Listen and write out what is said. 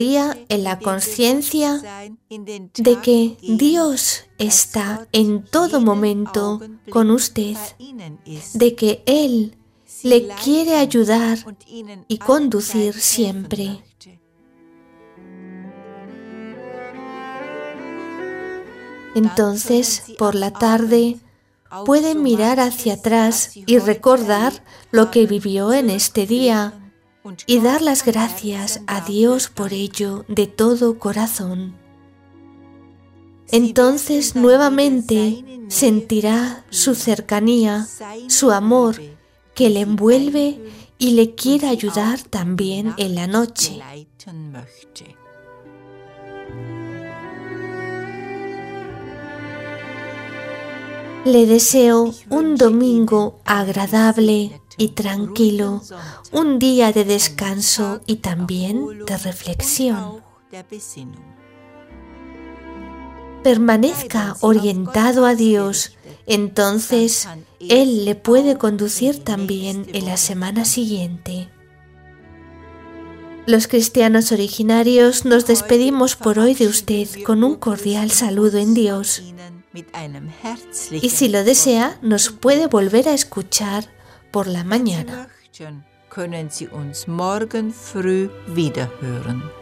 día en la conciencia de que Dios está en todo momento con usted, de que Él le quiere ayudar y conducir siempre. Entonces, por la tarde, puede mirar hacia atrás y recordar lo que vivió en este día y dar las gracias a Dios por ello de todo corazón. Entonces nuevamente sentirá su cercanía, su amor, que le envuelve y le quiere ayudar también en la noche. Le deseo un domingo agradable y tranquilo, un día de descanso y también de reflexión. Permanezca orientado a Dios, entonces Él le puede conducir también en la semana siguiente. Los cristianos originarios nos despedimos por hoy de usted con un cordial saludo en Dios. Y si lo desea, nos puede volver a escuchar por la mañana. Können Sie uns morgen früh wiederhören.